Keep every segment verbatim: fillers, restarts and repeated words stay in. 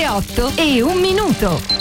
Le otto e un minuto.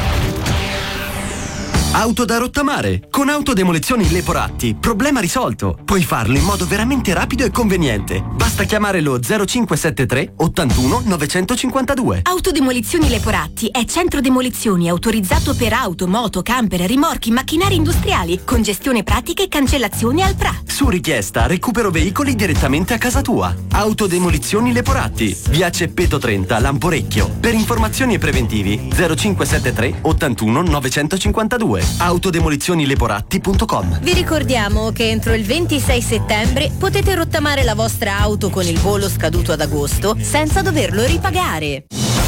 Auto da rottamare. Con Autodemolizioni Leporatti, problema risolto. Puoi farlo in modo veramente rapido e conveniente. Basta chiamare lo zero cinque sette tre ottantuno novecentocinquantadue. Autodemolizioni Leporatti è centro demolizioni autorizzato per auto, moto, camper, rimorchi, macchinari industriali, con gestione pratica e cancellazione al P R A. Su richiesta, recupero veicoli direttamente a casa tua. Autodemolizioni Leporatti, via Ceppeto trenta, Lamporecchio. Per informazioni e preventivi zero cinque sette tre ottantuno novecentocinquantadue. autodemolizioni leporatti punto com. Vi ricordiamo che entro il ventisei settembre potete rottamare la vostra auto con il bollo scaduto ad agosto senza doverlo ripagare.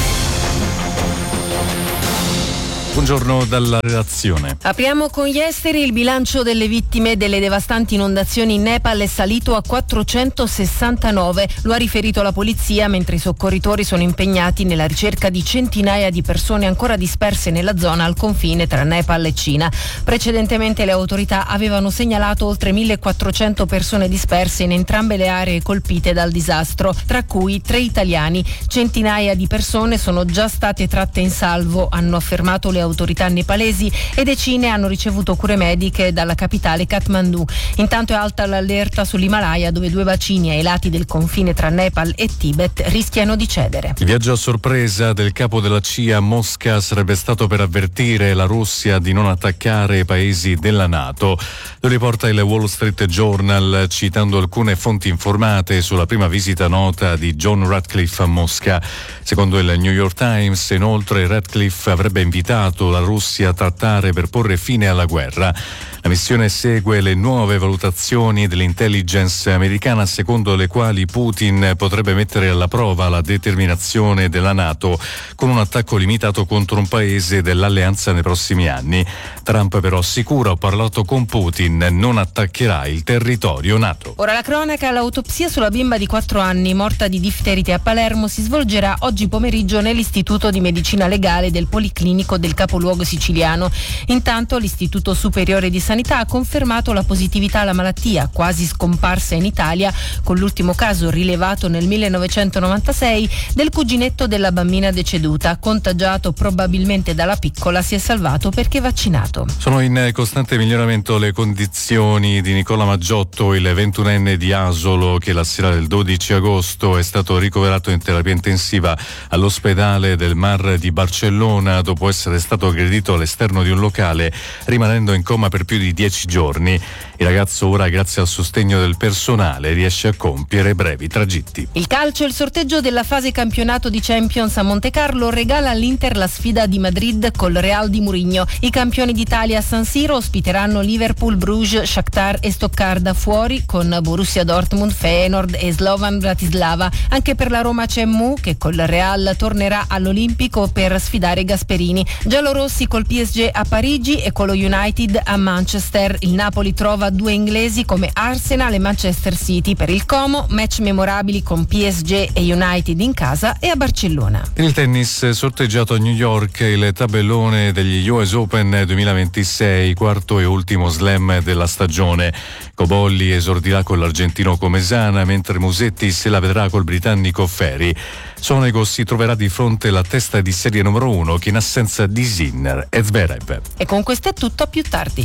Buongiorno dalla redazione. Apriamo con gli esteri. Il bilancio delle vittime delle devastanti inondazioni in Nepal è salito a quattrocentosessantanove. Lo ha riferito la polizia, mentre i soccorritori sono impegnati nella ricerca di centinaia di persone ancora disperse nella zona al confine tra Nepal e Cina. Precedentemente le autorità avevano segnalato oltre millequattrocento persone disperse in entrambe le aree colpite dal disastro, tra cui tre italiani. Centinaia di persone sono già state tratte in salvo, hanno affermato le autorità nepalesi, e decine hanno ricevuto cure mediche dalla capitale Kathmandu. Intanto è alta l'allerta sull'Himalaya, dove due bacini ai lati del confine tra Nepal e Tibet rischiano di cedere. Il viaggio a sorpresa del capo della C I A a Mosca sarebbe stato per avvertire la Russia di non attaccare i paesi della NATO. Lo riporta il Wall Street Journal, citando alcune fonti informate sulla prima visita nota di John Ratcliffe a Mosca. Secondo il New York Times, inoltre, Ratcliffe avrebbe invitato la Russia a trattare per porre fine alla guerra. La missione segue le nuove valutazioni dell'intelligence americana, secondo le quali Putin potrebbe mettere alla prova la determinazione della NATO con un attacco limitato contro un paese dell'alleanza nei prossimi anni. Trump però assicura: ho parlato con Putin, non attaccherà il territorio NATO. Ora la cronaca. L'autopsia sulla bimba di quattro anni morta di difterite a Palermo si svolgerà oggi pomeriggio nell'Istituto di Medicina Legale del Policlinico del capoluogo siciliano. Intanto l'Istituto Superiore di Sanità ha confermato la positività alla malattia, quasi scomparsa in Italia, con l'ultimo caso rilevato nel millenovecentonovantasei del cuginetto della bambina deceduta. Contagiato probabilmente dalla piccola, si è salvato perché vaccinato. Sono in costante miglioramento le condizioni di Nicola Maggiotto, il ventunenne di Asolo, che la sera del dodici agosto è stato ricoverato in terapia intensiva all'ospedale del Mar di Barcellona dopo essere stato aggredito all'esterno di un locale, rimanendo in coma per più di dieci giorni. Il ragazzo ora, grazie al sostegno del personale, riesce a compiere brevi tragitti. Il calcio. Il sorteggio della fase campionato di Champions a Montecarlo regala all'Inter la sfida di Madrid col Real di Mourinho. I campioni d'Italia a San Siro ospiteranno Liverpool, Bruges, Shakhtar e Stoccarda. Fuori con Borussia Dortmund, Feyenoord e Slovan Bratislava. Anche per la Roma c'è Mu, che col Real tornerà all'Olimpico per sfidare Gasperini. Giallorossi col P S G a Parigi e con lo United a Manchester. Il Napoli trova due inglesi come Arsenal e Manchester City. Per il Como, match memorabili con P S G e United in casa e a Barcellona. Per il tennis, sorteggiato a New York il tabellone degli U S Open duemilaventisei, quarto e ultimo slam della stagione. Cobolli esordirà con l'argentino Comesana, mentre Musetti se la vedrà col britannico Ferry. Sonego si troverà di fronte la testa di serie numero uno, che in assenza di Sinner e Zverev. E con questo è tutto, a più tardi.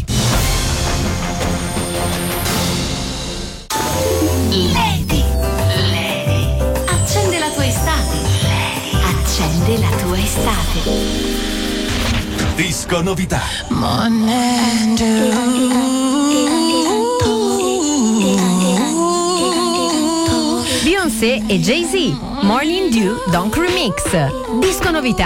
Lady, Lady, accende la tua estate. Lady, accende la tua estate. Disco novità. Beyoncé e Jay-Z, Morning Dew Donk Remix. Disco novità.